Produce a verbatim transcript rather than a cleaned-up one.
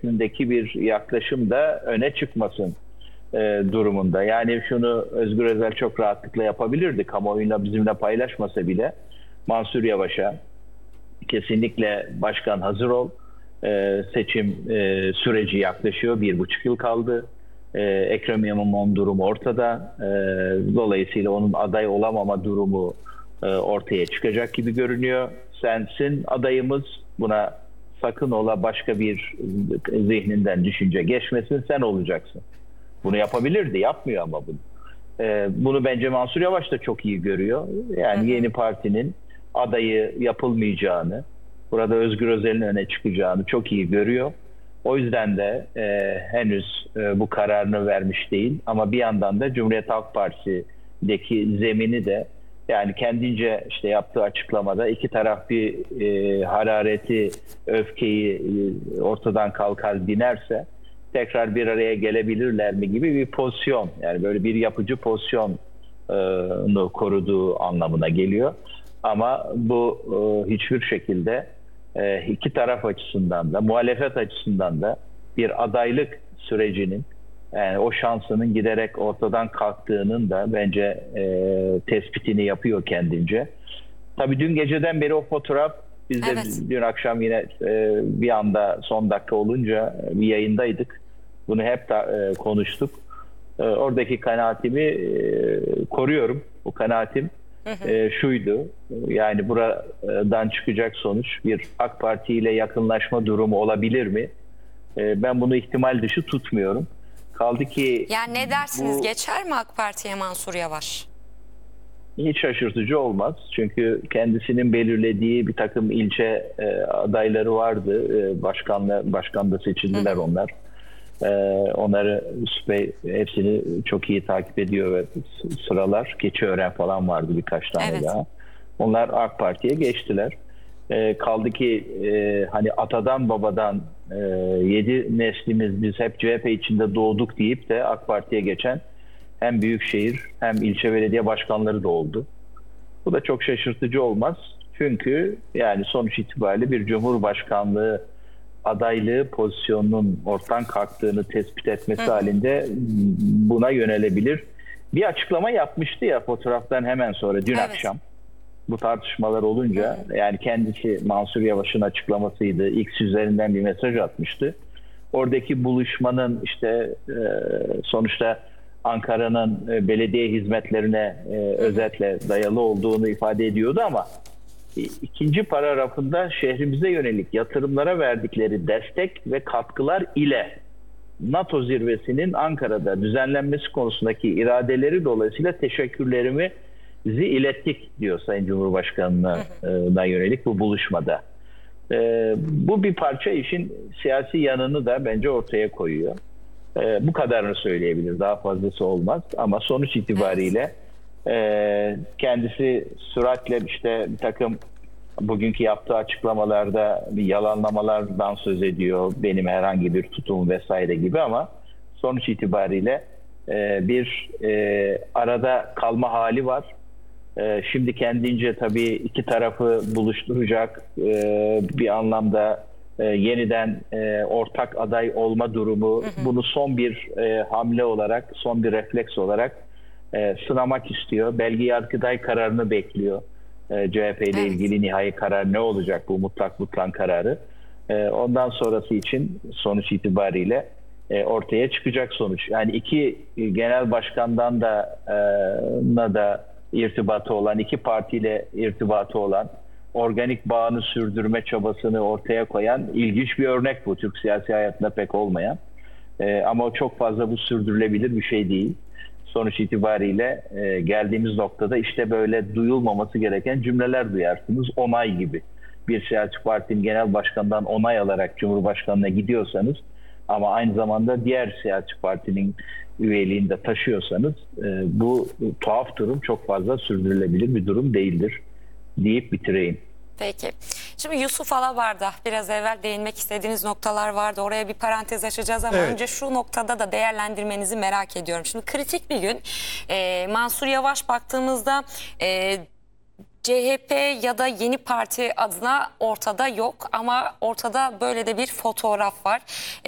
şeklindeki bir yaklaşım da öne çıkmasın e, durumunda. Yani şunu Özgür Özel çok rahatlıkla yapabilirdi. Kamuoyuyla bizimle paylaşmasa bile Mansur Yavaş'a kesinlikle başkan hazır ol. Ee, seçim e, süreci yaklaşıyor. Bir buçuk yıl kaldı. Ee, Ekrem İmamoğlu'nun durumu ortada. Ee, dolayısıyla onun aday olamama durumu e, ortaya çıkacak gibi görünüyor. Sensin adayımız. Buna sakın ola başka bir zihninden düşünce geçmesin. Sen olacaksın. Bunu yapabilirdi. Yapmıyor ama bunu. Ee, bunu bence Mansur Yavaş da çok iyi görüyor. Yani yeni partinin adayı yapılmayacağını, burada Özgür Özel'in öne çıkacağını çok iyi görüyor. O yüzden de e, henüz e, bu kararını vermiş değil. Ama bir yandan da Cumhuriyet Halk Partisi'deki zemini de, yani kendince işte yaptığı açıklamada iki taraf bir e, harareti, öfkeyi e, ortadan kalkar dinerse tekrar bir araya gelebilirler mi gibi bir pozisyon, yani böyle bir yapıcı pozisyonu koruduğu anlamına geliyor. Ama bu e, hiçbir şekilde e, iki taraf açısından da, muhalefet açısından da bir adaylık sürecinin, yani o şansının giderek ortadan kalktığının da bence e, tespitini yapıyor kendince. Tabii dün geceden beri o fotoğraf, biz de Evet. dün akşam yine e, bir anda son dakika olunca bir yayındaydık. Bunu hep da, e, konuştuk. E, oradaki kanaatimi e, koruyorum. O kanaatim Hı hı. E, şuydu, yani buradan çıkacak sonuç bir AK Parti ile yakınlaşma durumu olabilir mi? E, ben bunu ihtimal dışı tutmuyorum. Kaldı ki... Yani ne dersiniz, bu, geçer mi AK Parti'ye Mansur Yavaş? hiç şaşırtıcı olmaz. Çünkü kendisinin belirlediği bir takım ilçe e, adayları vardı. E, başkanla, başkan da seçildiler hı. onlar. Ee, onları Bey hepsini çok iyi takip ediyor ve sıralar. Keçiören falan vardı birkaç tane evet. daha. Onlar AK Parti'ye geçtiler. Ee, kaldı ki e, hani atadan babadan e, yedi neslimiz biz hep C H P içinde doğduk deyip de AK Parti'ye geçen hem büyükşehir hem ilçe belediye başkanları da oldu. Bu da çok şaşırtıcı olmaz. Çünkü yani sonuç itibariyle bir cumhurbaşkanlığı adaylığı pozisyonunun ortadan kalktığını tespit etmesi Hı. halinde buna yönelebilir. Bir açıklama yapmıştı ya fotoğraftan hemen sonra dün evet. akşam. Bu tartışmalar olunca Hı. yani kendisi Mansur Yavaş'ın açıklamasıydı. X üzerinden bir mesaj atmıştı. Oradaki buluşmanın işte e, sonuçta Ankara'nın e, belediye hizmetlerine e, özetle dayalı olduğunu ifade ediyordu ama İkinci paragrafında şehrimize yönelik yatırımlara verdikleri destek ve katkılar ile NATO zirvesinin Ankara'da düzenlenmesi konusundaki iradeleri dolayısıyla teşekkürlerimizi ilettik diyor Sayın Cumhurbaşkanı'na yönelik bu buluşmada. Ee, bu bir parça işin siyasi yanını da bence ortaya koyuyor. Ee, bu kadarını söyleyebilir, daha fazlası olmaz ama sonuç itibariyle Ee, kendisi süratle işte bir takım bugünkü yaptığı açıklamalarda bir yalanlamalardan söz ediyor. Benim herhangi bir tutum vesaire gibi ama sonuç itibariyle e, bir e, arada kalma hali var. E, şimdi kendince tabii iki tarafı buluşturacak e, bir anlamda e, yeniden e, ortak aday olma durumu, hı hı. bunu son bir e, hamle olarak, son bir refleks olarak E, sınamak istiyor. Belge Yargıtay kararını bekliyor. E, C H P ile evet. ilgili nihai karar ne olacak, bu mutlak mutlak kararı. E, ondan sonrası için sonuç itibariyle e, ortaya çıkacak sonuç. Yani iki genel başkandan da e, na da irtibatı olan, iki partiyle irtibatı olan, organik bağını sürdürme çabasını ortaya koyan ilginç bir örnek bu. Türk siyasi hayatında pek olmayan. E, ama o çok fazla bu sürdürülebilir bir şey değil. Sonuç itibariyle e, geldiğimiz noktada işte böyle duyulmaması gereken cümleler duyarsınız. Onay gibi. Bir siyasi partinin genel başkanından onay alarak Cumhurbaşkanı'na gidiyorsanız ama aynı zamanda diğer siyasi partinin üyeliğini de taşıyorsanız e, bu tuhaf durum çok fazla sürdürülebilir bir durum değildir deyip bitireyim. Peki. Şimdi Yusuf Alabar'da biraz evvel değinmek istediğiniz noktalar vardı. Oraya bir parantez açacağız ama evet. önce şu noktada da değerlendirmenizi merak ediyorum. Şimdi kritik bir gün. Ee, Mansur Yavaş baktığımızda e, C H P ya da Yeni Parti adına ortada yok ama ortada böyle de bir fotoğraf var.